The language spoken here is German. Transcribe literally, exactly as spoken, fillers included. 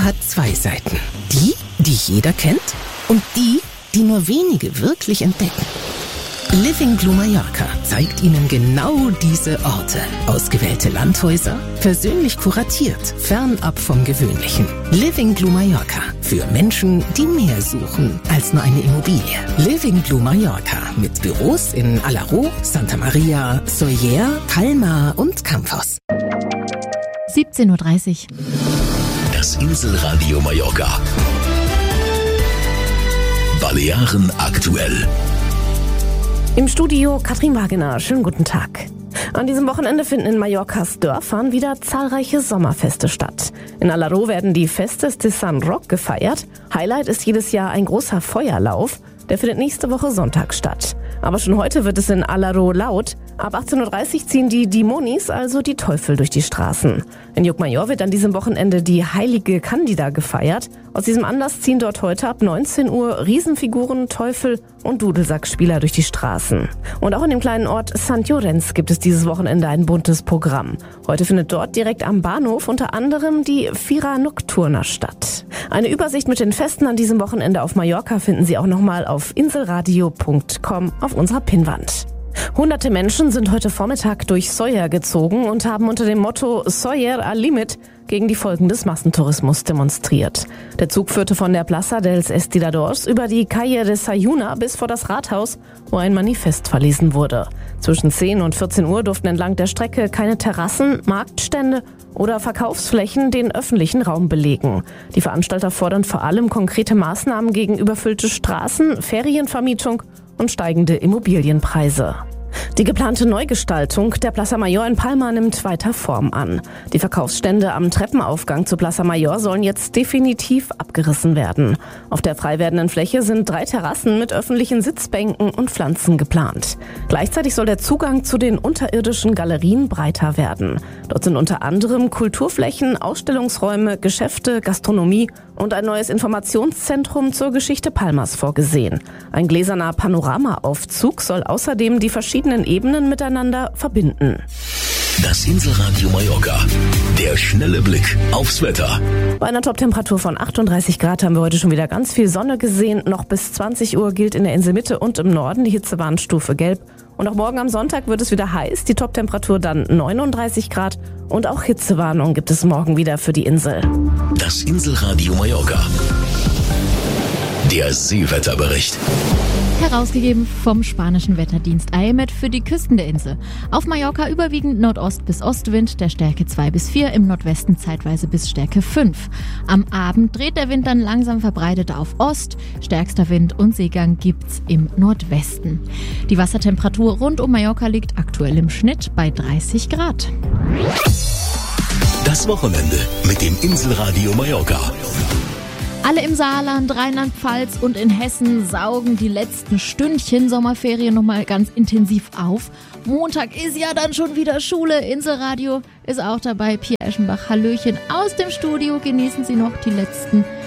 hat zwei Seiten. Die, die jeder kennt und die, die nur wenige wirklich entdecken. Living Blue Mallorca zeigt Ihnen genau diese Orte. Ausgewählte Landhäuser, persönlich kuratiert, fernab vom Gewöhnlichen. Living Blue Mallorca für Menschen, die mehr suchen als nur eine Immobilie. Living Blue Mallorca mit Büros in Alaró, Santa Maria, Sóller, Palma und Campos. siebzehn Uhr dreißig. Das Inselradio Mallorca. Balearen aktuell. Im Studio Katrin Wagener. Schönen guten Tag. An diesem Wochenende finden in Mallorcas Dörfern wieder zahlreiche Sommerfeste statt. In Alaró werden die Festes de San Roc gefeiert. Highlight ist jedes Jahr ein großer Feuerlauf. Der findet nächste Woche Sonntag statt. Aber schon heute wird es in Alaró laut. Ab achtzehn Uhr dreißig ziehen die Dimonis, also die Teufel, durch die Straßen. In Llucmajor wird an diesem Wochenende die heilige Candida gefeiert. Aus diesem Anlass ziehen dort heute ab neunzehn Uhr Riesenfiguren, Teufel und Dudelsackspieler durch die Straßen. Und auch in dem kleinen Ort Sant Llorenç gibt es dieses Wochenende ein buntes Programm. Heute findet dort direkt am Bahnhof unter anderem die Fira Nocturna statt. Eine Übersicht mit den Festen an diesem Wochenende auf Mallorca finden Sie auch nochmal auf inselradio punkt com auf unserer Pinnwand. Hunderte Menschen sind heute Vormittag durch Sóller gezogen und haben unter dem Motto Sóller al Limit gegen die Folgen des Massentourismus demonstriert. Der Zug führte von der Plaza dels Estiradors über die Calle de Sayuna bis vor das Rathaus, wo ein Manifest verlesen wurde. Zwischen zehn und vierzehn Uhr durften entlang der Strecke keine Terrassen, Marktstände oder Verkaufsflächen den öffentlichen Raum belegen. Die Veranstalter fordern vor allem konkrete Maßnahmen gegen überfüllte Straßen, Ferienvermietung und steigende Immobilienpreise. Die geplante Neugestaltung der Plaza Mayor in Palma nimmt weiter Form an. Die Verkaufsstände am Treppenaufgang zur Plaza Mayor sollen jetzt definitiv abgerissen werden. Auf der frei werdenden Fläche sind drei Terrassen mit öffentlichen Sitzbänken und Pflanzen geplant. Gleichzeitig soll der Zugang zu den unterirdischen Galerien breiter werden. Dort sind unter anderem Kulturflächen, Ausstellungsräume, Geschäfte, Gastronomie und ein neues Informationszentrum zur Geschichte Palmas vorgesehen. Ein gläserner Panoramaaufzug soll außerdem die verschiedenen Ebenen miteinander verbinden. Das Inselradio Mallorca. Der schnelle Blick aufs Wetter. Bei einer Toptemperatur von achtunddreißig Grad haben wir heute schon wieder ganz viel Sonne gesehen. Noch bis zwanzig Uhr gilt in der Inselmitte und im Norden die Hitzewarnstufe gelb. Und auch morgen am Sonntag wird es wieder heiß. Die Toptemperatur dann neununddreißig Grad. Und auch Hitzewarnung gibt es morgen wieder für die Insel. Das Inselradio Mallorca. Der Seewetterbericht. Herausgegeben vom spanischen Wetterdienst I M E T für die Küsten der Insel. Auf Mallorca überwiegend Nordost- bis Ostwind, der Stärke zwei bis vier, im Nordwesten zeitweise bis Stärke fünf. Am Abend dreht der Wind dann langsam verbreitet auf Ost, stärkster Wind und Seegang gibt's im Nordwesten. Die Wassertemperatur rund um Mallorca liegt aktuell im Schnitt bei dreißig Grad. Das Wochenende mit dem Inselradio Mallorca. Alle im Saarland, Rheinland-Pfalz und in Hessen saugen die letzten Stündchen Sommerferien nochmal ganz intensiv auf. Montag ist ja dann schon wieder Schule. Inselradio ist auch dabei. Pia Eschenbach, Hallöchen aus dem Studio. Genießen Sie noch die letzten